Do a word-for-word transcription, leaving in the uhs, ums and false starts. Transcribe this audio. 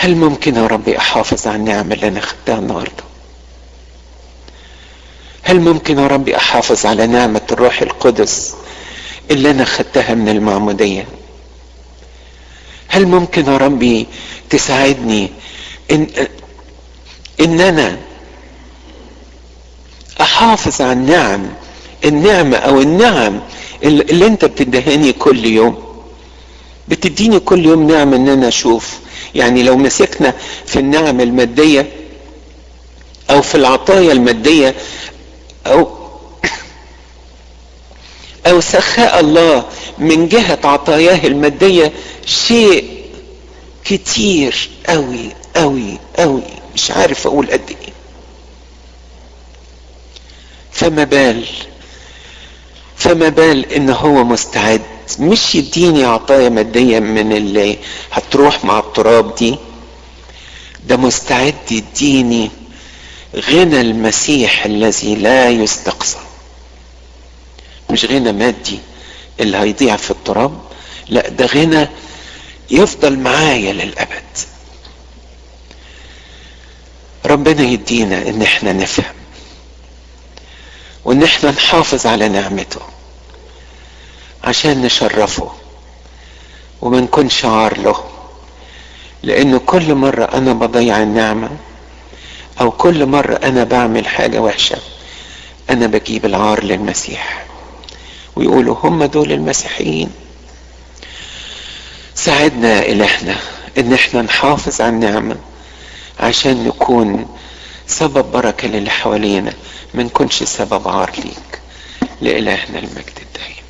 هل ممكن يا ربي احافظ على النعمة اللي انا خدتها النهاردة؟ هل ممكن يا ربي احافظ على نعمة الروح القدس اللي انا خدتها من المعمودية؟ هل ممكن يا ربي تساعدني ان ان انا احافظ على النعم النعمة او النعم اللي انت بتدهني كل يوم؟ بتديني كل يوم نعم ان انا اشوف. يعني لو مسكنا في النعم المادية او في العطايا المادية او او سخاء الله من جهة عطاياه المادية، شيء كتير قوي قوي قوي، مش عارف اقول قد ايه. فما بال فما بال ان هو مستعد مش يديني عطايا مادية من اللي هتروح مع التراب دي، ده مستعد يديني غنى المسيح الذي لا يستقصى. مش غنى مادي اللي هيضيع في التراب، لا، ده غنى يفضل معايا للأبد. ربنا يدينا ان احنا نفهم وان احنا نحافظ على نعمته عشان نشرفه وما نكونش عار له. لانه كل مرة انا بضيع النعمة او كل مرة انا بعمل حاجة وحشة انا بجيب العار للمسيح، ويقولوا هم دول المسيحيين. ساعدنا الهنا ان احنا نحافظ على النعمة عشان نكون سبب بركة للي حوالينا، ما نكونش سبب عار ليك. لإلهنا المجد الدائم.